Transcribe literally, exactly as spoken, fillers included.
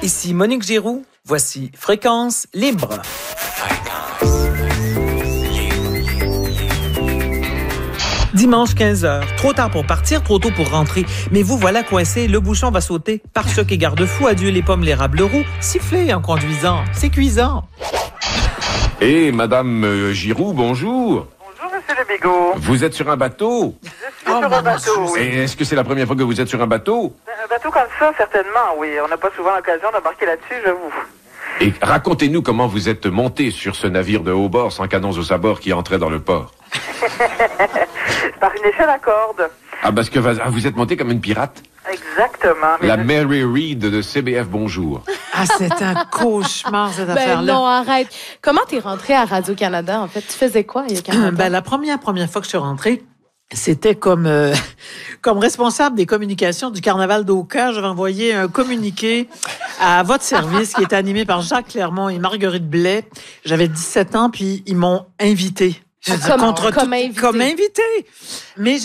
Ici Monique Giroux, voici Fréquence Libre. Dimanche quinze heures. Trop tard pour partir, trop tôt pour rentrer. Mais vous voilà coincé, le bouchon va sauter. Pare-choc et garde-fou, adieu les pommes, l'érable roux. Sifflez en conduisant, c'est cuisant. Eh, Madame euh, Giroux, bonjour. Bonjour, Monsieur Le Bigot. Vous êtes sur un bateau? Je suis oh, sur un bateau, oui. Et est-ce que c'est la première fois que vous êtes sur un bateau? Un bateau comme ça, certainement, oui. On n'a pas souvent l'occasion d'embarquer là-dessus, j'avoue. Et racontez-nous comment vous êtes monté sur ce navire de haut bord sans canon au sabord qui entrait dans le port. Par une échelle à cordes. Ah, parce que vous êtes monté comme une pirate? Exactement. La je... Mary Read de C B F Bonjour. Ah, c'est un cauchemar, cette ben affaire-là. Non, arrête. Comment t'es rentrée à Radio-Canada, en fait? Tu faisais quoi il y a quarante ans? Ben, la première, première fois que je suis rentrée, c'était comme, euh, comme responsable des communications du Carnaval d'Oka. J'avais envoyé un communiqué à votre service qui était animé par Jacques Clermont et Marguerite Blais. J'avais dix-sept ans, puis ils m'ont invité. Comme, contre comme, tout, invité. comme invité. Mais